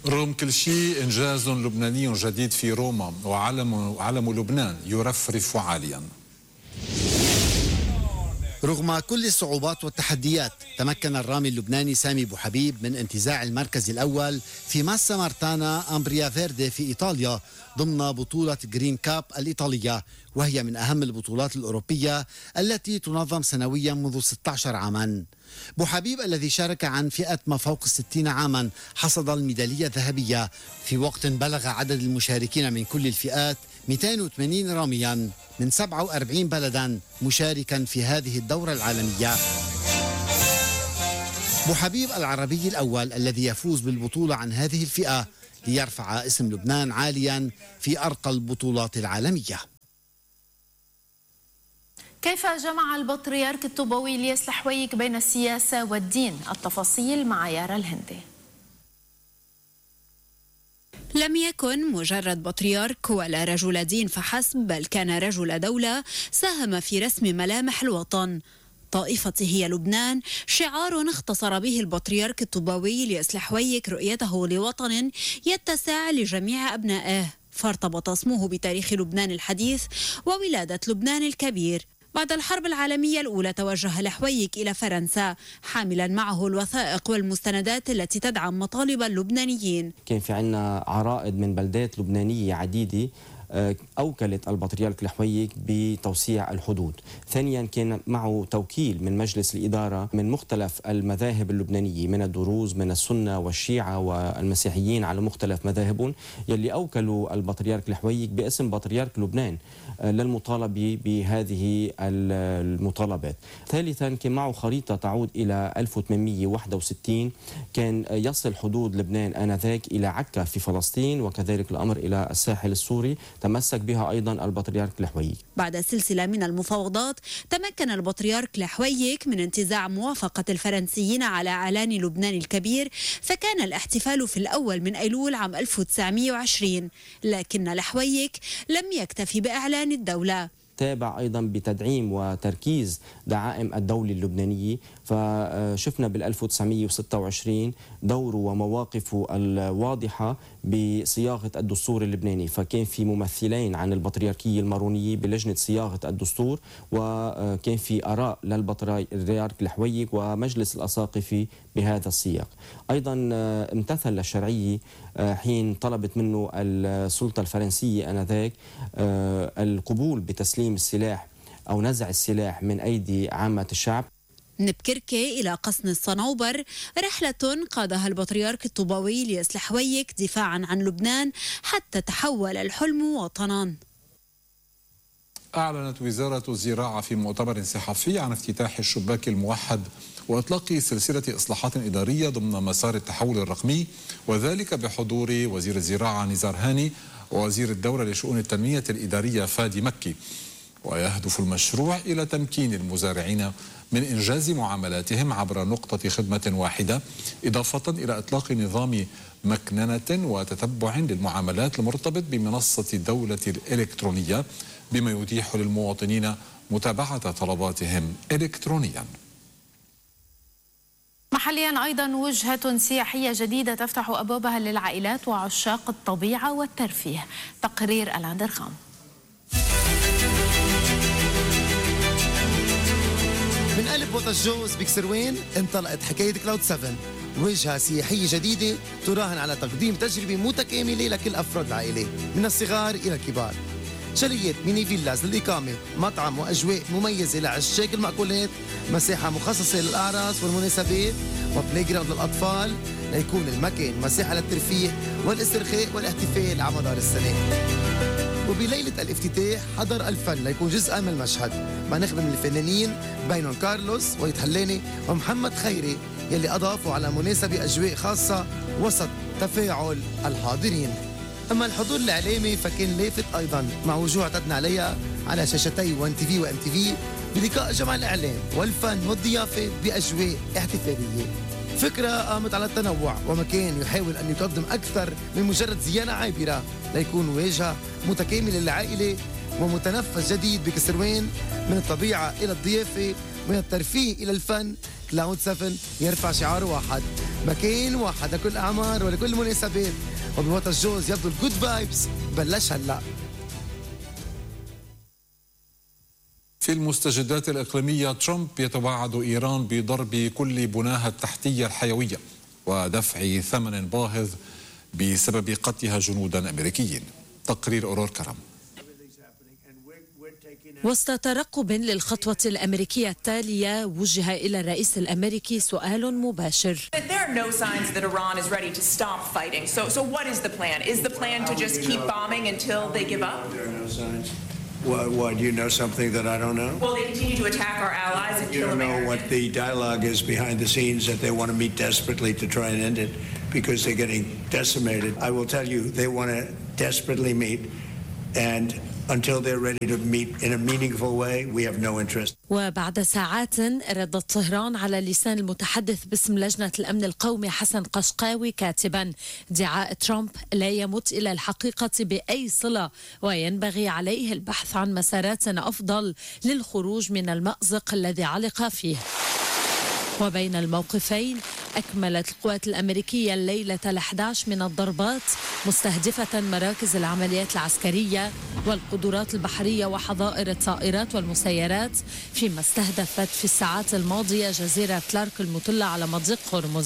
رغم كل شيء إنجاز لبناني جديد في روما، وعلم لبنان يرفرف عاليا. رغم كل الصعوبات والتحديات، تمكن الرامي اللبناني سامي بوحبيب من انتزاع المركز الأول في ماسا مارتانا أمبريا فيردي في إيطاليا ضمن بطولة جرين كاب الإيطالية، وهي من أهم البطولات الأوروبية التي تنظم سنويا منذ 16 عاما. بوحبيب الذي شارك عن فئة ما فوق 60 عاما حصد الميدالية الذهبية في وقت بلغ عدد المشاركين من كل الفئات 280 راميا من 47 بلدا مشاركا في هذه الدورة العالمية. بوحبيب العربي الأول الذي يفوز بالبطولة عن هذه الفئة ليرفع اسم لبنان عاليا في أرقى البطولات العالمية. كيف جمع البطريرك الطوبوي الياس الحويك بين السياسة والدين؟ التفاصيل مع يارا الهندي. لم يكن مجرد بطريرك ولا رجل دين فحسب، بل كان رجل دولة ساهم في رسم ملامح الوطن. طائفتي هي لبنان، شعار اختصر به البطريرك الطوبوي الياس الحويك رؤيته لوطن يتسع لجميع أبنائه، فارتبط اسمه بتاريخ لبنان الحديث وولادة لبنان الكبير. بعد الحرب العالمية الأولى توجه الحويك إلى فرنسا حاملا معه الوثائق والمستندات التي تدعم مطالب اللبنانيين. كان في عنا عرائض من بلدات لبنانية عديدة أوكلت البطريرك الحويك بتوسيع الحدود. ثانيا كان معه توكيل من مجلس الإدارة من مختلف المذاهب اللبنانية، من الدروز من السنة والشيعة والمسيحيين على مختلف مذاهبهم، يلي أوكلوا البطريرك الحويك باسم بطريرك لبنان للمطالبة بهذه المطالبات. ثالثا كان معه خريطة تعود إلى 1861، كان يصل حدود لبنان آنذاك إلى عكا في فلسطين، وكذلك الأمر إلى الساحل السوري، تمسك بها أيضا البطريرك الحويك. بعد سلسلة من المفاوضات تمكن البطريرك الحويك من انتزاع موافقة الفرنسيين على إعلان لبنان الكبير، فكان الاحتفال في الأول من أيلول عام 1920، لكن الحويك لم يكتفي بإعلان الدولة. تابع أيضا بتدعيم وتركيز دعائم الدولة اللبنانية، فشفنا بال1926 دوره ومواقفه الواضحة بصياغة الدستور اللبناني، فكان في ممثلين عن البطريركية المارونية بلجنة صياغة الدستور، وكان في آراء للبطريرك الحويك ومجلس الأساقفة بهذا السياق. أيضا امتثل الشرعية حين طلبت منه السلطة الفرنسية آنذاك القبول بتسليم السلاح أو نزع السلاح من أيدي عامة الشعب. من بكركي إلى قصن الصنوبر رحلة قادها البطريرك الطوبوي الياس الحويك دفاعا عن لبنان حتى تحول الحلم وطنا. أعلنت وزارة الزراعة في مؤتمر صحفي عن افتتاح الشباك الموحد وإطلاق سلسلة إصلاحات إدارية ضمن مسار التحول الرقمي، وذلك بحضور وزير الزراعة نزار هاني ووزير الدولة لشؤون التنمية الإدارية فادي مكي. ويهدف المشروع إلى تمكين المزارعين من إنجاز معاملاتهم عبر نقطة خدمة واحدة، إضافة إلى إطلاق نظام مكننة وتتبع للمعاملات المرتبط بمنصة الدولة الإلكترونية، بما يتيح للمواطنين متابعة طلباتهم إلكترونيا. محليا أيضا وجهة سياحية جديدة تفتح أبوابها للعائلات وعشاق الطبيعة والترفيه. تقرير الأندرخام. من قلب بوتاجوز بكسروين انطلقت حكاية كلاود 7، وجهة سياحية جديدة تراهن على تقديم تجربة متكاملة لكل أفراد العائلة من الصغار إلى الكبار. شاليات ميني فيلاز للإقامة، مطعم وأجواء مميزة لعشاق المأكولات، مساحة مخصصة للأعراس والمناسبات، وبلاي جراوند للأطفال ليكون المكان مساحة للترفيه والاسترخاء والاحتفال على مدار السنة. وبليلة الافتتاح حضر الفن ليكون جزءا من المشهد مع نخبة من الفنانين بينهم كارلوس ويتحلاني ومحمد خيري، يلي أضافوا على مناسبة أجواء خاصة وسط تفاعل الحاضرين. أما الحضور الإعلامي فكان لافت أيضا مع وجوه اعتدنا عليها على شاشتي وان تي في وام تي في بلقاء جمع الإعلام والفن والضيافة بأجواء احتفالية. فكرة قامت على التنوع ومكان يحاول أن يقدم أكثر من مجرد زيارة عابرة ليكون واجهة متكاملة للعائلة ومتنفس جديد بكسروين، من الطبيعة إلى الضيافة، من الترفيه إلى الفن. كلاود 7 يرفع شعار واحد: مكان واحد لكل الأعمار ولكل المناسبات، وبوطن الجوز يبدو الجود فايبس بلش هلا. في المستجدات الإقليمية، ترامب يتوعد إيران بضرب كل بناها التحتية الحيوية ودفع ثمن باهظ بسبب قتلها جنودا أمريكيين. تقرير أورور كرم. وسط ترقب للخطوة الأمريكية التالية، وجه إلى الرئيس الأمريكي سؤال مباشر. Why, do you know something that I don't know? Well, they continue to attack our allies and kill Americans. You know what the dialogue is behind the scenes, that they want to meet desperately to try and end it because they're getting decimated. I will tell you, they want to desperately meet, and until they're ready to meet in a meaningful way, we have no interest. وبعد ساعات ردت طهران على لسان المتحدث باسم لجنة الأمن القومي حسن قشقاوي كاتبا: ادعاء ترامب لا يمت إلى الحقيقة بأي صلة، وينبغي عليه البحث عن مسارات أفضل للخروج من المأزق الذي علق فيه. وبين الموقفين، أكملت القوات الأمريكية الليلة 11 من الضربات مستهدفة مراكز العمليات العسكرية والقدرات البحرية وحظائر الطائرات والمسيرات، فيما استهدفت في الساعات الماضية جزيرة كلارك المطلة على مضيق هرمز.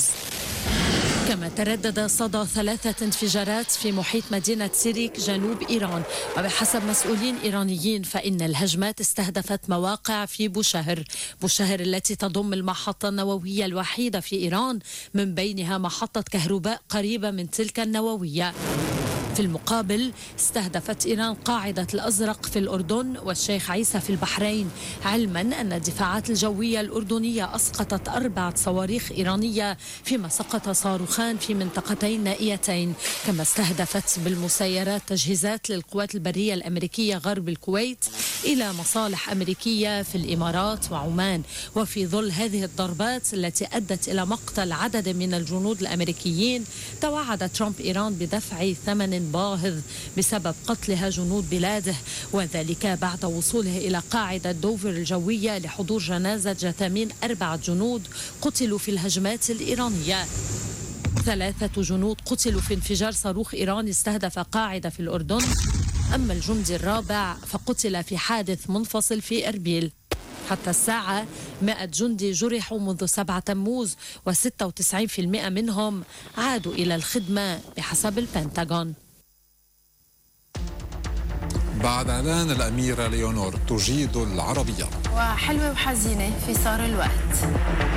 كما تردد صدى 3 انفجارات في محيط مدينة سيريك جنوب إيران، وبحسب مسؤولين إيرانيين فإن الهجمات استهدفت مواقع في بوشهر التي تضم المحطة النووية الوحيدة في إيران، من بينها محطة كهرباء قريبة من تلك النووية. في المقابل، استهدفت إيران قاعدة الأزرق في الأردن والشيخ عيسى في البحرين، علما أن الدفاعات الجوية الأردنية أسقطت 4 صواريخ إيرانية، فيما سقط صاروخان في منطقتين نائيتين. كما استهدفت بالمسيرات تجهيزات للقوات البرية الأمريكية غرب الكويت إلى مصالح أمريكية في الإمارات وعمان. وفي ظل هذه الضربات التي أدت إلى مقتل عدد من الجنود الأمريكيين، توعد ترامب إيران بدفع ثمن باهظ بسبب قتلها جنود بلاده، وذلك بعد وصوله إلى قاعدة دوفر الجوية لحضور جنازة جثامين 4 جنود قتلوا في الهجمات الإيرانية. 3 جنود قتلوا في انفجار صاروخ إيراني استهدف قاعدة في الأردن، أما الجندي الرابع فقتل في حادث منفصل في أربيل. حتى الساعة 100 جندي جرحوا منذ 7 تموز، و96% منهم عادوا إلى الخدمة بحسب البنتاغون. بعد إعلان الأميرة ليونور تجيد العربية. وحلوة وحزينة في صار الوقت.